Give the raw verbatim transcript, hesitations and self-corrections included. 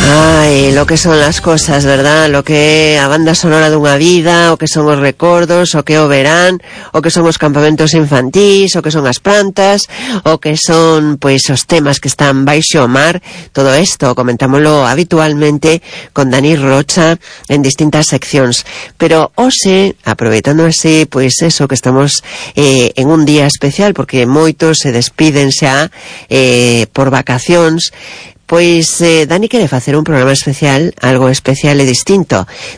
Ai, lo que son las cosas, verdad? Lo que a banda sonora dunha vida, o que son os recordos, o que o verán, o que son os campamentos infantís, o que son as plantas, o que son, pois, os temas que están baixo o mar. Todo isto comentámoslo habitualmente con Dani Rocha en distintas seccións. Pero hoxe, aproveitando así, pois eso, que estamos eh, en un día especial, porque moitos se despiden xa eh, por vacacións, pois eh, Dani quere facer un programa especial, algo especial e distinto.